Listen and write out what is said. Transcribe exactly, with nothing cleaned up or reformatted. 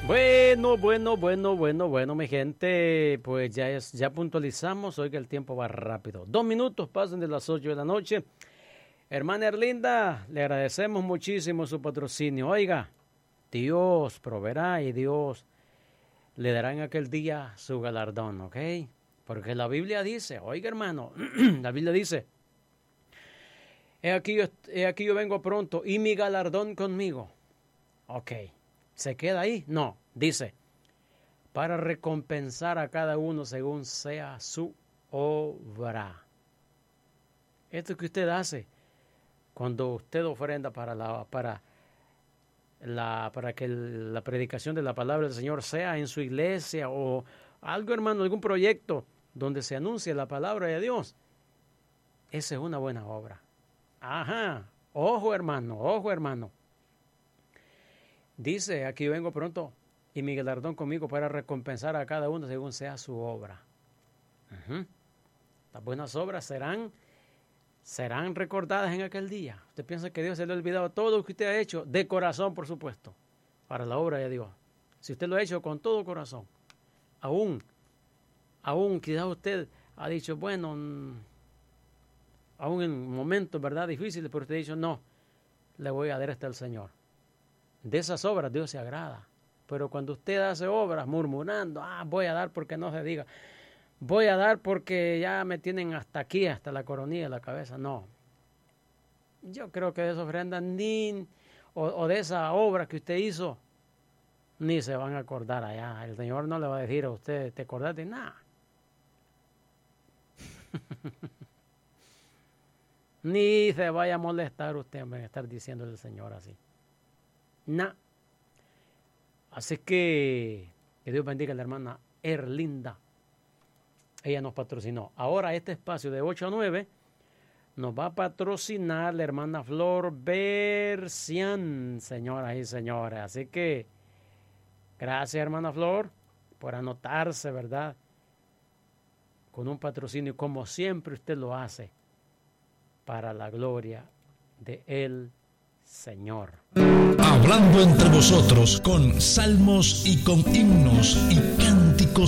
Bueno, bueno, bueno, bueno, bueno, mi gente, pues ya es, ya puntualizamos, hoy que el tiempo va rápido. Dos minutos pasan de las ocho de la noche. Hermana Erlinda, le agradecemos muchísimo su patrocinio. Oiga, Dios proveerá y Dios le dará en aquel día su galardón, ¿ok? Porque la Biblia dice, oiga hermano, la Biblia dice, he aquí, yo, he aquí yo vengo pronto y mi galardón conmigo. Ok. ¿Se queda ahí? No, dice, para recompensar a cada uno según sea su obra. Esto que usted hace cuando usted ofrenda para la para la para que el, la predicación de la palabra del Señor sea en su iglesia o algo, hermano, algún proyecto donde se anuncie la palabra de Dios. Esa es una buena obra. Ajá, ojo hermano, ojo hermano. Dice, aquí vengo pronto y mi galardón conmigo para recompensar a cada uno según sea su obra. Uh-huh. Las buenas obras serán, serán recordadas en aquel día. Usted piensa que Dios se le ha olvidado todo lo que usted ha hecho, de corazón, por supuesto, para la obra de Dios. Si usted lo ha hecho con todo corazón, aún, aún quizás usted ha dicho, bueno, aún en momentos, ¿verdad?, difíciles, pero usted ha dicho, no, le voy a dar esto al Señor. De esas obras Dios se agrada. Pero cuando usted hace obras murmurando, ah, voy a dar porque no se diga, voy a dar porque ya me tienen hasta aquí, hasta la coronilla de la cabeza. No. Yo creo que de esa ofrenda ni, o, o de esa obra que usted hizo, ni se van a acordar allá. El Señor no le va a decir a usted, ¿te acordaste? Nada. Ni se vaya a molestar usted en estar diciéndole al Señor así. Nah. Así que que Dios bendiga a la hermana Erlinda. Ella nos patrocinó. Ahora este espacio de ocho a nueve nos va a patrocinar la hermana Flor Bercián, señoras y señores. Así que gracias, hermana Flor, por anotarse, ¿verdad?, con un patrocinio como siempre usted lo hace para la gloria de él. Señor. Hablando entre vosotros con salmos y con himnos y cánticos